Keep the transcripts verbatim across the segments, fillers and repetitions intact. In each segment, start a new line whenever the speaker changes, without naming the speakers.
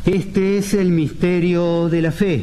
Este es el misterio de la fe.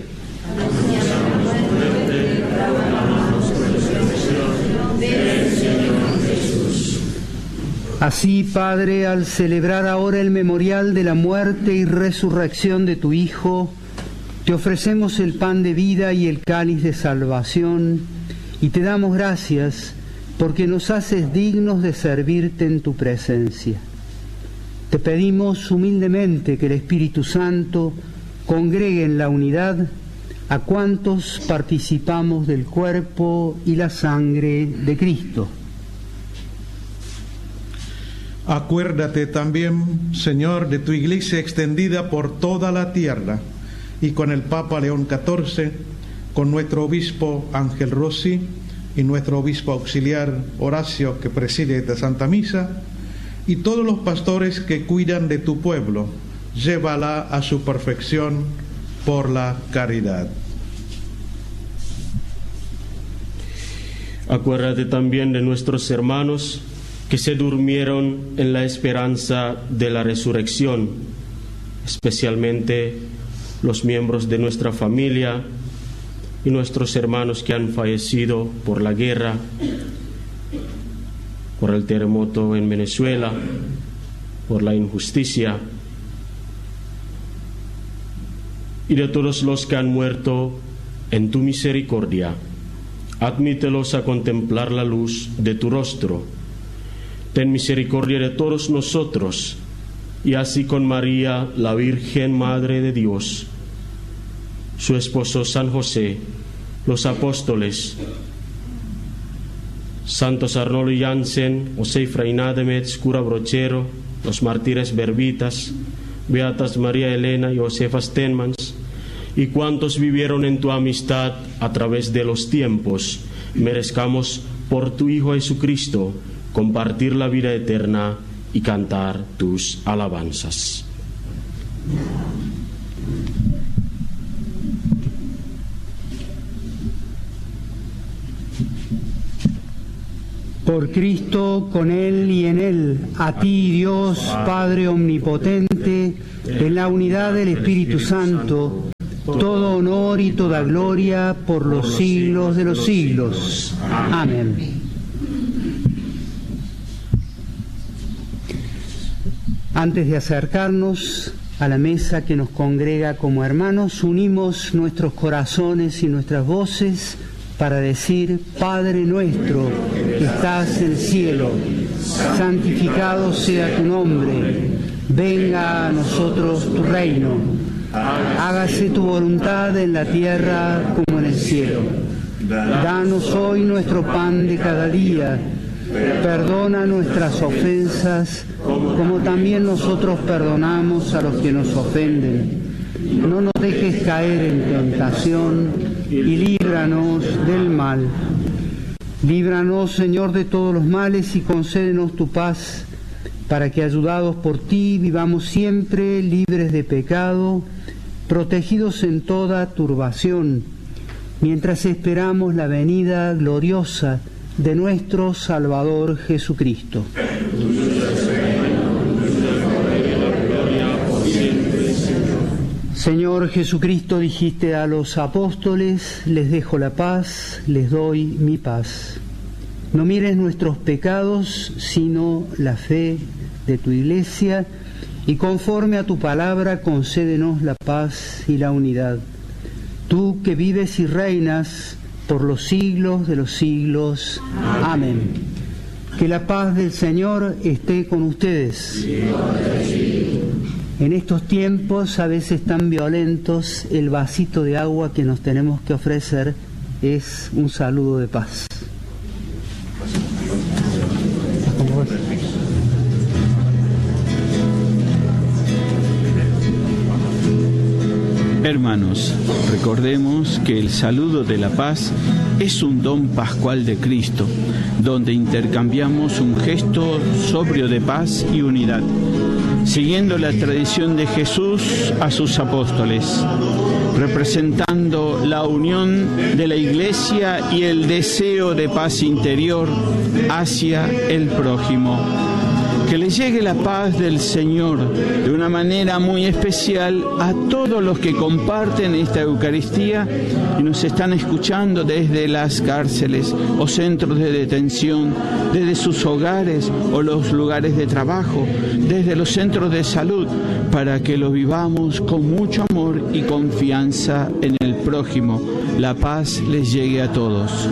Así, Padre, al celebrar ahora el memorial de la muerte y resurrección de tu Hijo, te ofrecemos el pan de vida y el cáliz de salvación, y te damos gracias porque nos haces dignos de servirte en tu presencia. Te pedimos humildemente que el Espíritu Santo congregue en la unidad a cuantos participamos del cuerpo y la sangre de Cristo.
Acuérdate también, Señor, de tu Iglesia extendida por toda la tierra, y con el Papa León catorce, con nuestro obispo Ángel Rossi y nuestro obispo auxiliar Horacio, que preside esta Santa Misa, y todos los pastores que cuidan de tu pueblo. Llévala a su perfección por la caridad.
Acuérdate también de nuestros hermanos que se durmieron en la esperanza de la resurrección, especialmente los miembros de nuestra familia y nuestros hermanos que han fallecido por la guerra, por el terremoto en Venezuela, por la injusticia, y de todos los que han muerto en tu misericordia. Admítelos a contemplar la luz de tu rostro. Ten misericordia de todos nosotros, y así con María, la Virgen Madre de Dios, su esposo San José, los apóstoles, Santos Arnoldo Jansen, José Freinademets, cura Brochero, los mártires berbitas, Beatas María Elena y Josefa Stenmans, y cuantos vivieron en tu amistad a través de los tiempos, merezcamos por tu Hijo Jesucristo compartir la vida eterna y cantar tus alabanzas.
Por Cristo, con Él y en Él, a ti, Dios, Padre omnipotente, en la unidad del Espíritu Santo, todo honor y toda gloria por los siglos de los siglos. Amén. Antes de acercarnos a la mesa que nos congrega como hermanos, unimos nuestros corazones y nuestras voces para decir: Padre nuestro que estás en el cielo, santificado sea tu nombre, venga a nosotros tu reino, hágase tu voluntad en la tierra como en el cielo. Danos hoy nuestro pan de cada día, perdona nuestras ofensas como también nosotros perdonamos a los que nos ofenden. No nos dejes caer en tentación y líbranos del mal. Líbranos, Señor, de todos los males y concédenos tu paz, para que, ayudados por ti, vivamos siempre libres de pecado, protegidos en toda turbación, mientras esperamos la venida gloriosa de nuestro Salvador Jesucristo. Señor Jesucristo, dijiste a los apóstoles: les dejo la paz, les doy mi paz. No mires nuestros pecados, sino la fe de tu Iglesia, y conforme a tu palabra concédenos la paz y la unidad. Tú que vives y reinas por los siglos de los siglos. Amén. Que la paz del Señor esté con ustedes. En estos tiempos a veces tan violentos, el vasito de agua que nos tenemos que ofrecer es un saludo de paz.
Hermanos, recordemos que el saludo de la paz es un don pascual de Cristo, donde intercambiamos un gesto sobrio de paz y unidad, siguiendo la tradición de Jesús a sus apóstoles, representando la unión de la Iglesia y el deseo de paz interior hacia el prójimo. Que le llegue la paz del Señor de una manera muy especial a todos los que comparten esta Eucaristía y nos están escuchando desde las cárceles o centros de detención, desde sus hogares o los lugares de trabajo, desde los centros de salud, para que lo vivamos con mucho amor y confianza en el prójimo. La paz les llegue a todos.